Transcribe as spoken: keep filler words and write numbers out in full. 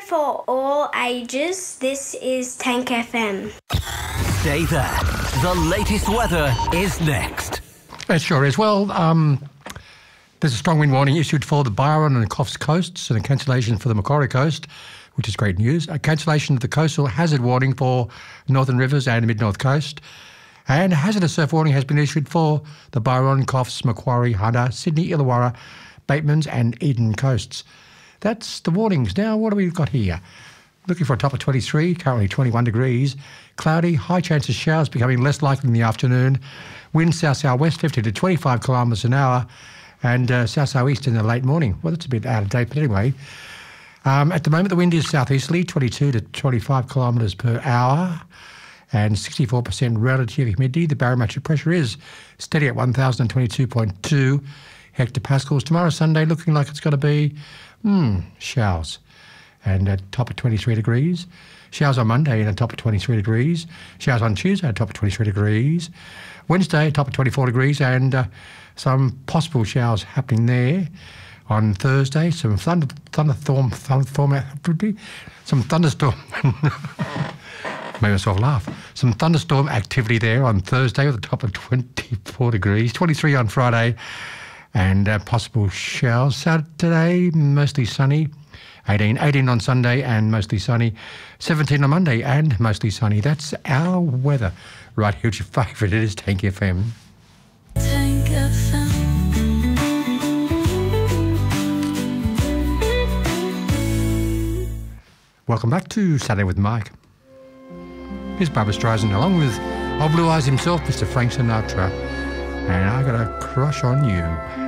for all ages. This is Tank F M. Stay there. The latest weather is next. It sure is. Well, um, there's a strong wind warning issued for the Byron and Coffs coasts and a cancellation for the Macquarie coast, which is great news. A cancellation of the coastal hazard warning for Northern Rivers and the Mid-North Coast. And a hazardous surf warning has been issued for the Byron, Coffs, Macquarie, Hunter, Sydney, Illawarra, Batemans and Eden coasts. That's the warnings. Now, what have we got here? Looking for a top of twenty-three, currently twenty-one degrees. Cloudy, high chance of showers becoming less likely in the afternoon. Wind south-southwest, fifty to twenty-five kilometres an hour. And uh, south-southeast in the late morning. Well, that's a bit out of date, but anyway. Um, at the moment, the wind is southeasterly, twenty-two to twenty-five kilometres per hour. And sixty-four percent relative humidity. The barometric pressure is steady at one thousand twenty-two point two hectopascals. Tomorrow, Sunday, looking like it's going to be hmm, showers. And at top of twenty-three degrees. Showers on Monday and a top of twenty-three degrees. Showers on Tuesday at top of twenty-three degrees. Wednesday, top of twenty-four degrees, and uh, some possible showers happening there. On Thursday, some thunder, thunderstorm, thunderstorm, some thunderstorm. Made myself laugh. Some thunderstorm activity there on Thursday with a top of twenty-four degrees. twenty-three on Friday, and uh, possible showers. Saturday, mostly sunny. eighteen, eighteen on Sunday and mostly sunny. seventeen on Monday and mostly sunny. That's our weather. Right here, it's your favourite. It is Tank F M. Tank F M. Welcome back to Saturday with Mike. Here's Barbra Streisand along with Old Blue Eyes himself, Mister Frank Sinatra. And I got a crush on you.